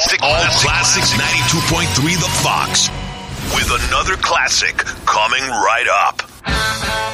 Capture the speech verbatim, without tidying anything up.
Classic, all classics, ninety-two point three The Fox. With another classic coming right up.